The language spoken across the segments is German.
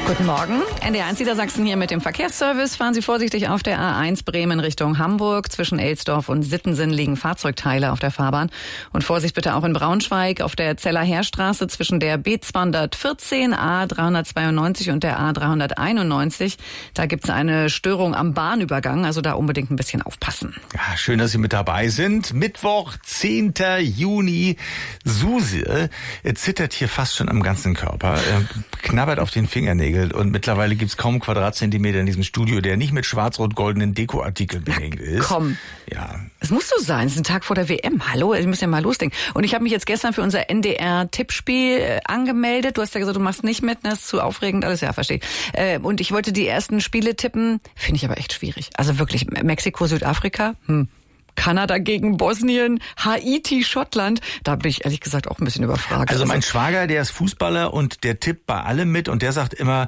Guten Morgen. NDR1 Niedersachsen hier mit dem Verkehrsservice. Fahren Sie vorsichtig auf der A1 Bremen Richtung Hamburg. Zwischen Elsdorf und Sittensen liegen Fahrzeugteile auf der Fahrbahn. Und Vorsicht bitte auch in Braunschweig auf der Zeller Heerstraße zwischen der B214, A392 und der A391. Da gibt's eine Störung am Bahnübergang, also da unbedingt ein bisschen aufpassen. Ja, schön, dass Sie mit dabei sind. Mittwoch, 10. Juni. Suse zittert hier fast schon am ganzen Körper, knabbert auf den Fingernägeln. Und mittlerweile gibt's kaum Quadratzentimeter in diesem Studio, der nicht mit schwarz-rot-goldenen Dekoartikeln behängt ist. Komm. Ja. Es muss so sein. Es ist ein Tag vor der WM. Hallo, ich muss ja mal loslegen. Und ich habe mich jetzt gestern für unser NDR-Tippspiel angemeldet. Du hast ja gesagt, du machst nicht mit. Das ist zu aufregend. Alles, ja, verstehe. Und ich wollte die ersten Spiele tippen. Finde ich aber echt schwierig. Also wirklich, Mexiko, Südafrika, Kanada gegen Bosnien, Haiti, Schottland. Da bin ich ehrlich gesagt auch ein bisschen überfragt. Also mein Schwager, der ist Fußballer und der tippt bei allem mit und der sagt immer,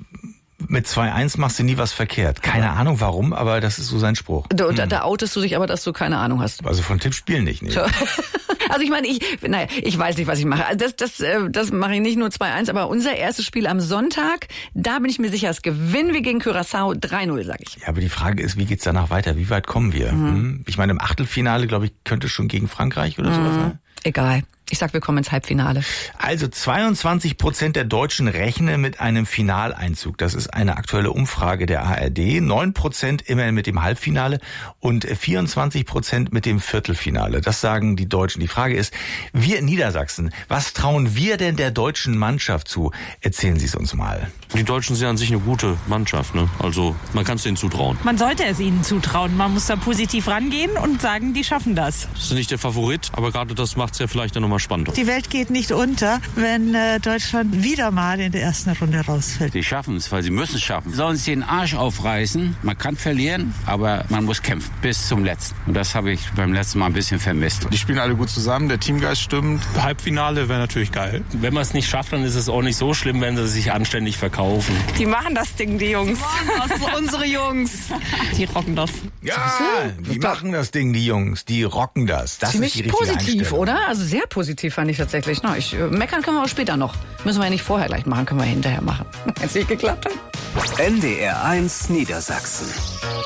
mit 2-1 machst du nie was verkehrt. Keine Ahnung warum, aber das ist so sein Spruch. Da outest du dich aber, dass du keine Ahnung hast. Also von Tippspielen nicht. Nee. Also ich meine, ich weiß nicht, was ich mache. Also das mache ich nicht nur 2-1, aber unser erstes Spiel am Sonntag, da bin ich mir sicher, es gewinnen wir gegen Curaçao 3-0, sage ich. Ja, aber die Frage ist, wie geht's danach weiter? Wie weit kommen wir? Ich meine, im Achtelfinale, glaube ich, könnte schon gegen Frankreich oder sowas sein. Egal. Ich sag, wir kommen ins Halbfinale. Also 22% der Deutschen rechnen mit einem Finaleinzug. Das ist eine aktuelle Umfrage der ARD. 9% immerhin mit dem Halbfinale und 24% mit dem Viertelfinale. Das sagen die Deutschen. Die Frage ist, wir in Niedersachsen, was trauen wir denn der deutschen Mannschaft zu? Erzählen Sie es uns mal. Die Deutschen sind an sich eine gute Mannschaft, ne? Also man kann es denen zutrauen. Man sollte es ihnen zutrauen. Man muss da positiv rangehen und sagen, die schaffen das. Das ist nicht der Favorit, aber gerade das macht es ja vielleicht dann nochmal spannender. Die Welt geht nicht unter, wenn Deutschland wieder mal in der ersten Runde rausfällt. Die schaffen es, weil sie müssen es schaffen. Sollen sie den Arsch aufreißen. Man kann verlieren, aber man muss kämpfen bis zum Letzten. Und das habe ich beim letzten Mal ein bisschen vermisst. Die spielen alle gut zusammen, der Teamgeist stimmt. Halbfinale wäre natürlich geil. Wenn man es nicht schafft, dann ist es auch nicht so schlimm, wenn sie sich anständig verkaufen. Die machen das Ding, die Jungs. Unsere Jungs. Die rocken das. Ja, die machen das Ding, die Jungs. Die rocken das. Das ziemlich ist die richtige positiv, Einstellung. oder? Also sehr positiv fand ich tatsächlich. Na, meckern können wir auch später noch. Müssen wir ja nicht vorher gleich machen, können wir hinterher machen. Wenn es nicht geklappt hat. NDR1 Niedersachsen.